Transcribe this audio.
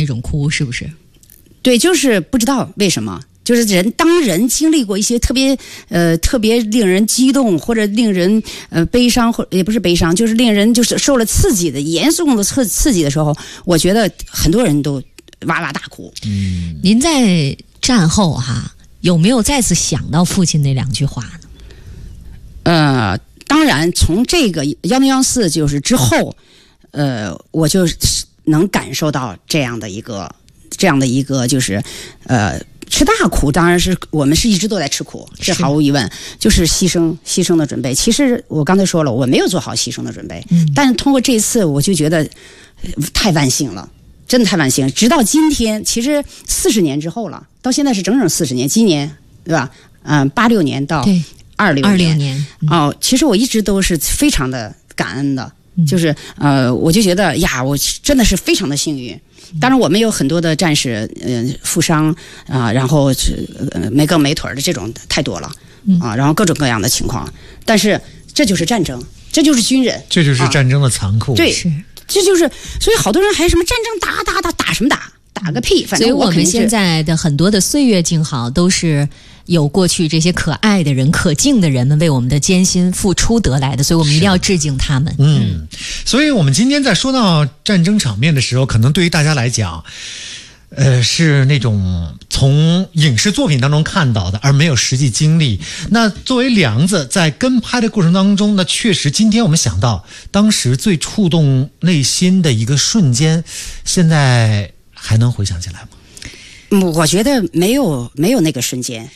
种哭，是不是？ 对，就是不知道为什么。就是当人经历过一些特别令人激动或者令人悲伤，或也不是悲伤，就是令人就是受了刺激的严重的刺激的时候，我觉得很多人都哇哇大哭。 您在战后有没有再次想到父亲那2句话呢？当然，从这个1114就是之后，我就能感受到这样的一个就是吃大苦，当然是我们是一直都在吃苦，这毫无疑问，就是牺牲的准备。其实我刚才说了，我没有做好牺牲的准备，但是通过这次，我就觉得太万幸了，真的太万幸。直到今天，其实40年之后了，到现在是整整40年，今年对吧？86年到26年，其实我一直都是非常的感恩的，就是我就觉得呀，我真的是非常的幸运。当然，我们有很多的战士，负伤然后没胳膊没腿的这种太多了然后各种各样的情况。但是这就是战争，这就是军人， 这就是战争的残酷。 对，这就是，所以好多人还什么战争打什么打个屁，反正所以我们现在的很多的岁月静好都是有过去这些可爱的人、可敬的人们为我们的艰辛付出得来的，所以我们一定要致敬他们。 所以我们今天在说到战争场面的时候，可能对于大家来讲，是那种从影视作品当中看到的，而没有实际经历。那作为梁子在跟拍的过程当中，那确实今天我们想到当时最触动内心的一个瞬间，现在还能回想起来吗？ 我觉得没有那个瞬间，